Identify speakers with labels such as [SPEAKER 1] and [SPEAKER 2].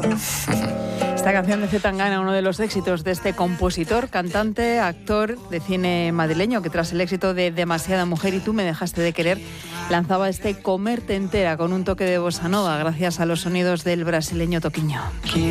[SPEAKER 1] Esta canción de C. Tangana, uno de los éxitos de este compositor, cantante, actor de cine madrileño, que tras el éxito de Demasiada mujer y tú me dejaste de querer, lanzaba este Comerte entera con un toque de bossa nova, gracias a los sonidos del brasileño Toquinho.